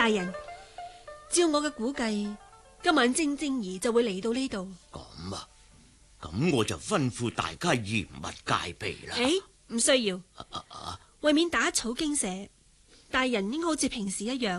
大人，照我嘅估計，今晚晶晶兒就會嚟到呢度。 咁啊，咁我就吩咐大家嚴密戒備啦。 唔需要，為免打草驚蛇，大人應該好似平時一樣